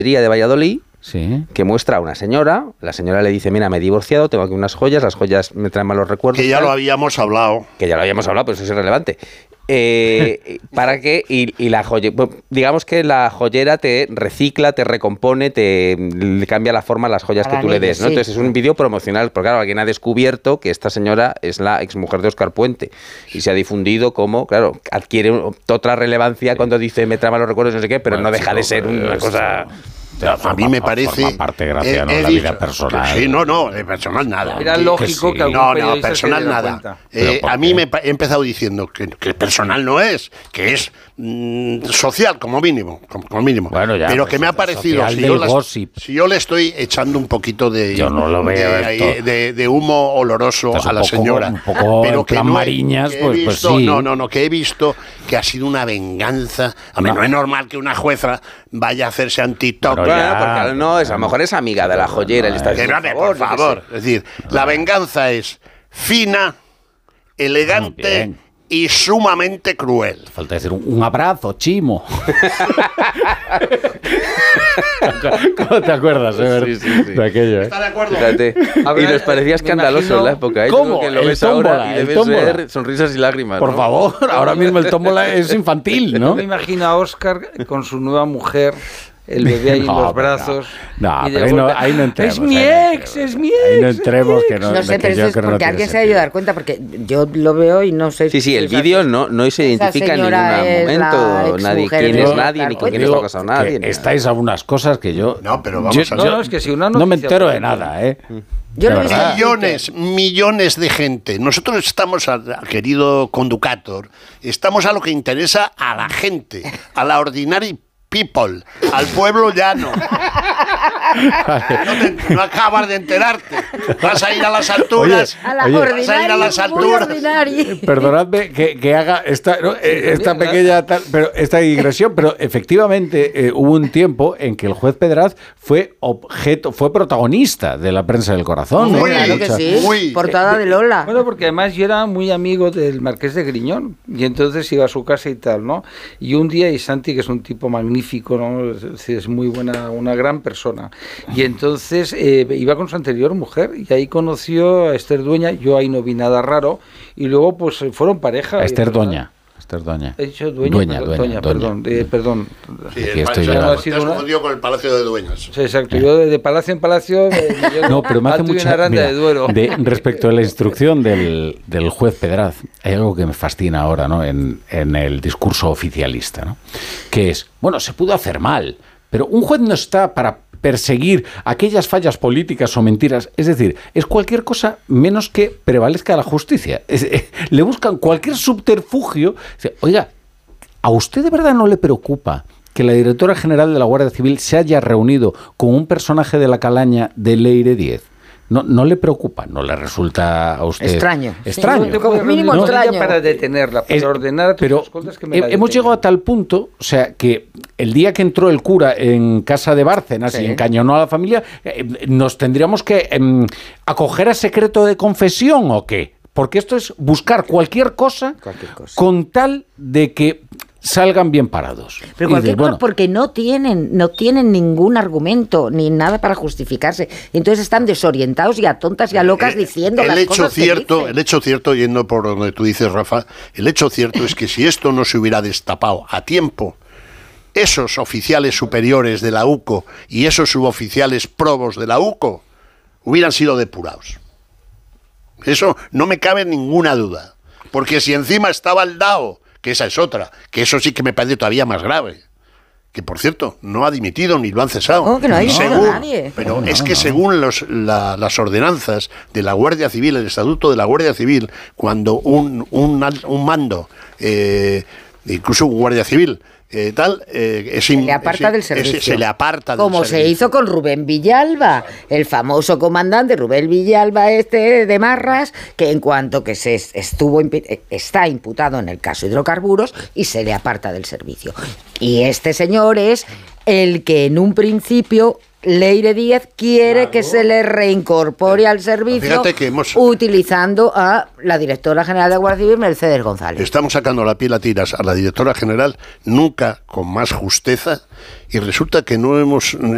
de Valladolid, Sí. que muestra a una señora. La señora le dice, mira, me he divorciado, tengo aquí unas joyas, las joyas me traen malos recuerdos. Que ya lo habíamos hablado. Que ya lo habíamos hablado, pero eso es irrelevante. Para que, y la digamos que la joyera te recicla, te recompone, le cambia la forma a las joyas que tú le des, ¿no? Sí. Entonces es un vídeo promocional, porque claro, alguien ha descubierto que esta señora es la exmujer de Óscar Puente y se ha difundido como, claro, adquiere otra relevancia cuando dice me trama los recuerdos, no sé qué, pero Bueno, no deja de ser una cosa... A mí me parece... Forma parte, gracia, ¿no? La vida personal. Sí, no, de personal nada. Era lógico que algún periodista personal se diera nada. cuenta. A mí he empezado diciendo que personal no es, que es social como mínimo. Bueno, ya, pero pues, que me ha parecido, si yo le estoy echando un poquito de, yo no lo veo de humo oloroso a la señora. Un poco pero en plan Mariñas, pues sí. No, que he visto que ha sido una venganza. No es normal que una jueza vaya a hacerse en TikTok. Bueno, porque no, a lo mejor es amiga de la joyera. Le está diciendo, por favor. Es decir, la venganza es fina, elegante y sumamente cruel. Falta decir un abrazo, Chimo. ¿Cómo te acuerdas, Sí. de aquello? ¿Está de acuerdo? Fíjate. Y nos parecía escandaloso en la época. ¿Cómo? Que lo El ves tómbola, ahora y el debes tómbola. ver sonrisas y lágrimas. Por ¿no? favor, ahora mismo el tómbola es infantil, ¿no? Yo me imagino a Óscar con su nueva mujer, el bebé ahí en los brazos. No, y de pero vuelta, ahí no entremos. Es mi ex. Ahí no entremos, que no. No sé, pero yo eso es creo porque no alguien tiene se ha debido dar cuenta, porque yo lo veo y no sé. Sí, el vídeo no se identifica en ningún momento. Nadie quién es nadie, ni con quién está casado nadie. Estáis a unas cosas que yo... No, pero vamos a ver. No, es que si una no me noticia, entero por de ejemplo, nada, ¿eh? Yo De lo he visto verdad. Millones de gente. Nosotros estamos, querido conductor, estamos a lo que interesa a la gente, a la ordinary people, al pueblo llano. No acabas de enterarte. Vas a ir a las alturas. a la Oye, ordinaria, vas a ir a las muy alturas. ordinaria. Perdonadme que haga esta pequeña pero esta digresión, pero efectivamente hubo un tiempo en que el juez Pedraz fue protagonista de la prensa del corazón. Muy, Claro que sí, portada de Lola. Bueno, porque además yo era muy amigo del Marqués de Griñón y entonces iba a su casa y tal, ¿no? Y un día, y Santi, que es un tipo magnífico, ¿no? Es muy buena, una gran persona. Y entonces iba con su anterior mujer y ahí conoció a Esther Dueña. Yo ahí no vi nada raro y luego pues fueron pareja. Esther ¿verdad? Doña. He dicho Dueña, perdón. Sí, Aquí estoy te yo. has confundido con el Palacio de Dueñas. Sí, exacto. Yo de palacio en palacio. No, pero me hace mucha... Aranda mira, de Duero. respecto a la instrucción del juez Pedraz, hay algo que me fascina ahora, ¿no? En el discurso oficialista, ¿no? Que es, bueno, se pudo hacer mal, pero un juez no está para perseguir aquellas fallas políticas o mentiras. Es decir, es cualquier cosa menos que prevalezca la justicia. Le buscan cualquier subterfugio. Oiga, ¿a usted de verdad no le preocupa que la directora general de la Guardia Civil se haya reunido con un personaje de la calaña de Leire 10? No le preocupa, no le resulta a usted extraño. Extraño. Sí, como mínimo No, extraño. para detenerla, para ordenar a tus pero escoltas que me la hemos detengan. llegado a tal punto, o sea, que el día que entró el cura en casa de Bárcenas y encañonó a la familia, nos tendríamos que acoger a secreto de confesión o qué, porque esto es buscar cualquier cosa con tal de que salgan bien parados. Pero Y cualquier dices, cosa bueno, porque no tienen ningún argumento ni nada para justificarse. Y entonces están desorientados y a tontas y a locas diciendo las cosas que dicen. El hecho cierto, yendo por donde tú dices, Rafa, el hecho cierto es que si esto no se hubiera destapado a tiempo, esos oficiales superiores de la UCO y esos suboficiales probos de la UCO hubieran sido depurados. Eso no me cabe ninguna duda. Porque si encima estaba el DAO, que esa es otra, que eso sí que me parece todavía más grave, que por cierto no ha dimitido ni lo han cesado. No, que no ha dimitido nadie. Pero es que según las ordenanzas de la Guardia Civil, el estatuto de la Guardia Civil, cuando un mando, incluso un guardia civil, se le aparta del servicio. Se le aparta del Como servicio. se hizo con Rubén Villalba, el famoso comandante Rubén Villalba de Marras, que en cuanto que está imputado en el caso hidrocarburos y se le aparta del servicio. Y este señor es el que en un principio Leire 10 quiere que se le reincorpore al servicio utilizando a la directora general de Guardia Civil, Mercedes González. Estamos sacando la piel a tiras a la directora general, nunca con más justeza, y resulta que no hemos